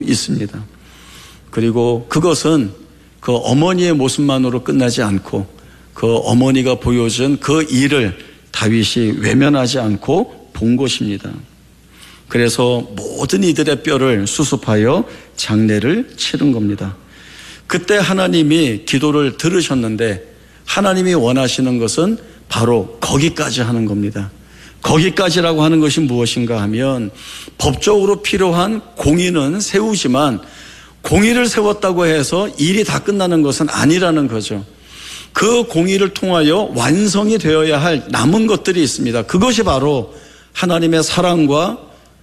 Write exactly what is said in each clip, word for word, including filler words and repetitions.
있습니다. 그리고 그것은 그 어머니의 모습만으로 끝나지 않고 그 어머니가 보여준 그 일을 다윗이 외면하지 않고 본 것입니다. 그래서 모든 이들의 뼈를 수습하여 장례를 치른 겁니다. 그때 하나님이 기도를 들으셨는데 하나님이 원하시는 것은 바로 거기까지 하는 겁니다. 거기까지라고 하는 것이 무엇인가 하면 법적으로 필요한 공의는 세우지만 공의를 세웠다고 해서 일이 다 끝나는 것은 아니라는 거죠. 그 공의를 통하여 완성이 되어야 할 남은 것들이 있습니다. 그것이 바로 하나님의 사랑과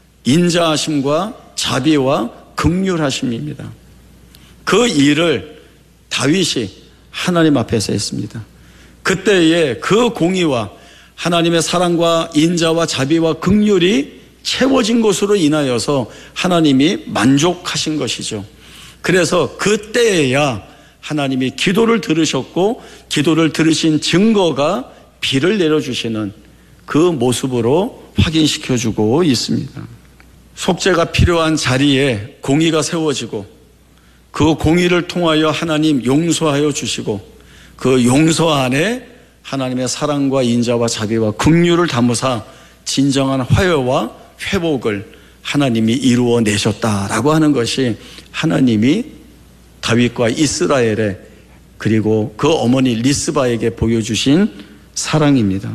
인자하심과 자비와 긍휼하심입니다. 그 일을 다윗이 하나님 앞에서 했습니다. 그때에 그 공의와 하나님의 사랑과 인자와 자비와 긍휼이 채워진 것으로 인하여서 하나님이 만족하신 것이죠. 그래서 그때에야 하나님이 기도를 들으셨고 기도를 들으신 증거가 비를 내려주시는 그 모습으로 확인시켜주고 있습니다. 속죄가 필요한 자리에 공의가 세워지고 그 공의를 통하여 하나님 용서하여 주시고 그 용서 안에 하나님의 사랑과 인자와 자비와 긍휼을 담으사 진정한 화해와 회복을 하나님이 이루어내셨다라고 하는 것이 하나님이 다윗과 이스라엘에 그리고 그 어머니 리스바에게 보여주신 사랑입니다.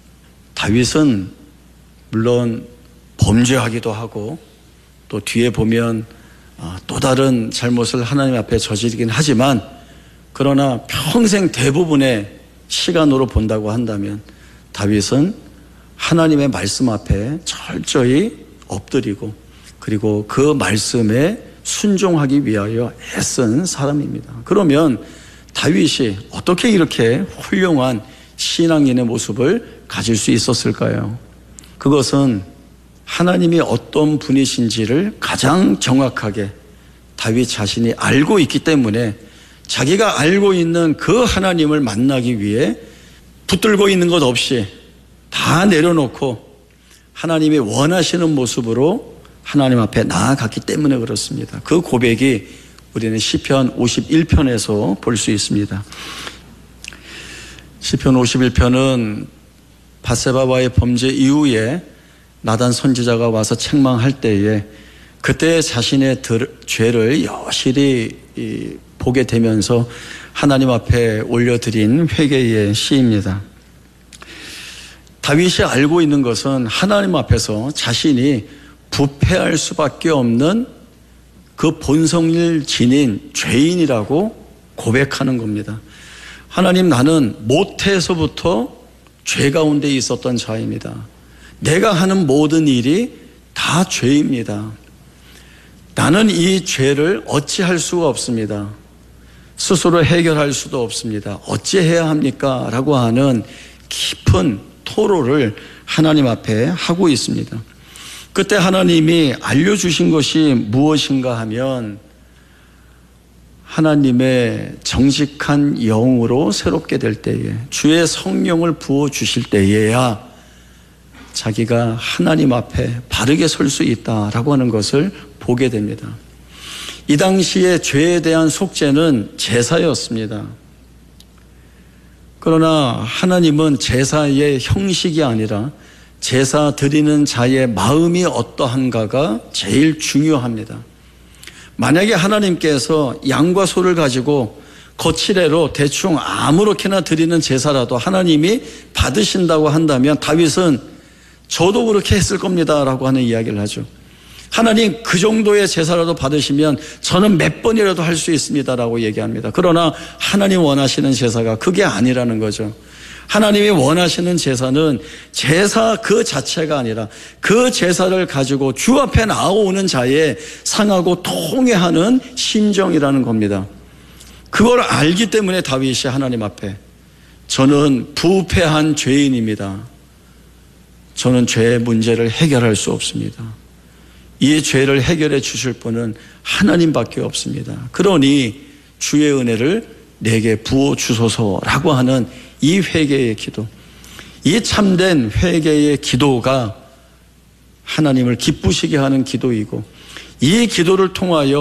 다윗은 물론 범죄하기도 하고 또 뒤에 보면 또 다른 잘못을 하나님 앞에 저지르긴 하지만 그러나 평생 대부분의 시간으로 본다고 한다면 다윗은 하나님의 말씀 앞에 철저히 엎드리고 그리고 그 말씀에 순종하기 위하여 애쓴 사람입니다. 그러면 다윗이 어떻게 이렇게 훌륭한 신앙인의 모습을 가질 수 있었을까요? 그것은 하나님이 어떤 분이신지를 가장 정확하게 다윗 자신이 알고 있기 때문에 자기가 알고 있는 그 하나님을 만나기 위해 붙들고 있는 것 없이 다 내려놓고 하나님이 원하시는 모습으로 하나님 앞에 나아갔기 때문에 그렇습니다. 그 고백이 우리는 시편 오십일 편에서 볼 수 있습니다. 시편 오십일 편은 밧세바와의 범죄 이후에 나단 선지자가 와서 책망할 때에 그때 자신의 죄를 여실히 보게 되면서 하나님 앞에 올려드린 회개의 시입니다. 다윗이 알고 있는 것은 하나님 앞에서 자신이 부패할 수밖에 없는 그 본성을 지닌 죄인이라고 고백하는 겁니다. 하나님, 나는 모태에서부터 죄 가운데 있었던 자입니다. 내가 하는 모든 일이 다 죄입니다. 나는 이 죄를 어찌할 수가 없습니다. 스스로 해결할 수도 없습니다. 어찌해야 합니까? 라고 하는 깊은 토로를 하나님 앞에 하고 있습니다. 그때 하나님이 알려주신 것이 무엇인가 하면 하나님의 정직한 영으로 새롭게 될 때에 주의 성령을 부어주실 때에야 자기가 하나님 앞에 바르게 설 수 있다라고 하는 것을 보게 됩니다. 이 당시에 죄에 대한 속죄는 제사였습니다. 그러나 하나님은 제사의 형식이 아니라 제사 드리는 자의 마음이 어떠한가가 제일 중요합니다. 만약에 하나님께서 양과 소를 가지고 거칠애로 대충 아무렇게나 드리는 제사라도 하나님이 받으신다고 한다면 다윗은 저도 그렇게 했을 겁니다 라고 하는 이야기를 하죠. 하나님, 그 정도의 제사라도 받으시면 저는 몇 번이라도 할 수 있습니다 라고 얘기합니다. 그러나 하나님 원하시는 제사가 그게 아니라는 거죠. 하나님이 원하시는 제사는 제사 그 자체가 아니라 그 제사를 가지고 주 앞에 나오는 자의 상하고 통회하는 심정이라는 겁니다. 그걸 알기 때문에 다윗이 하나님 앞에 저는 부패한 죄인입니다. 저는 죄의 문제를 해결할 수 없습니다. 이 죄를 해결해 주실 분은 하나님밖에 없습니다. 그러니 주의 은혜를 내게 부어 주소서라고 하는 이 회개의 기도, 이 참된 회개의 기도가 하나님을 기쁘시게 하는 기도이고 이 기도를 통하여